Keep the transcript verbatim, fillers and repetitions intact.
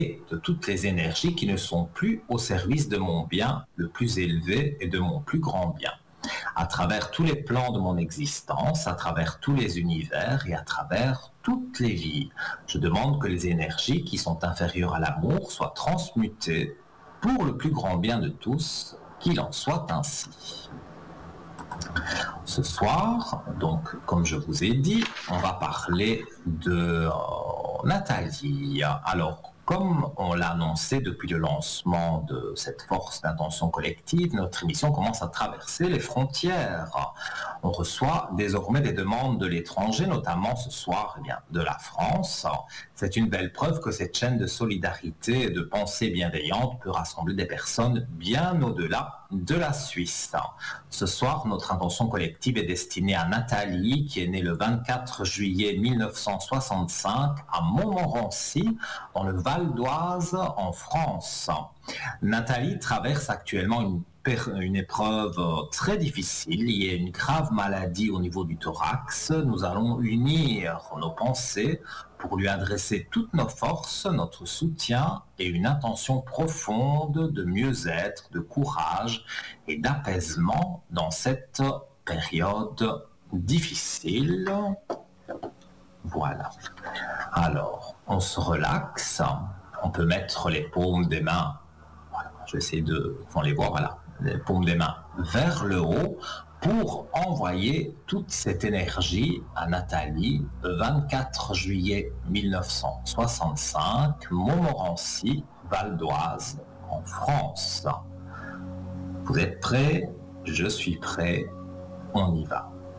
de toutes les énergies qui ne sont plus au service de mon bien le plus élevé et de mon plus grand bien. À travers tous les plans de mon existence, à travers tous les univers et à travers toutes les vies, je demande que les énergies qui sont inférieures à l'amour soient transmutées pour le plus grand bien de tous, qu'il en soit ainsi. Ce soir, donc, comme je vous ai dit, on va parler de euh, Nathalie. Alors, comme on l'a annoncé depuis le lancement de cette force d'intention collective, notre émission commence à traverser les frontières. On reçoit désormais des demandes de l'étranger, notamment ce soir eh bien, de la France. C'est une belle preuve que cette chaîne de solidarité et de pensée bienveillante peut rassembler des personnes bien au-delà de la Suisse. Ce soir, notre intention collective est destinée à Nathalie, qui est née le vingt-quatre juillet mille neuf cent soixante-cinq à Montmorency, dans le Val d'Oise, en France. Nathalie traverse actuellement une une épreuve très difficile liée à une grave maladie au niveau du thorax. Nous allons unir nos pensées pour lui adresser toutes nos forces, notre soutien et une intention profonde de mieux-être, de courage et d'apaisement dans cette période difficile. Voilà. Alors, on se relaxe. On peut mettre les paumes des mains. Voilà. Je vais essayer de... On les voit, voilà. Les paumes des mains vers le haut pour envoyer toute cette énergie à Nathalie le vingt-quatre juillet mille neuf cent soixante-cinq, Montmorency, Val d'Oise, en France. Vous êtes prêts? Je suis prêt. On y va.